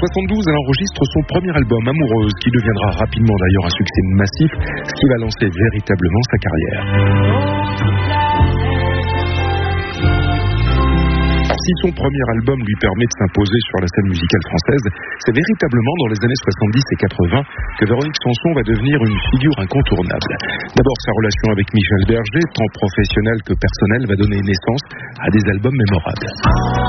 72, elle enregistre son premier album, Amoureuse, qui deviendra rapidement d'ailleurs un succès massif, ce qui va lancer véritablement sa carrière. Si son premier album lui permet de s'imposer sur la scène musicale française, c'est véritablement dans les années 70 et 80 que Véronique Sanson va devenir une figure incontournable. D'abord, sa relation avec Michel Berger, tant professionnelle que personnelle, va donner naissance à des albums mémorables.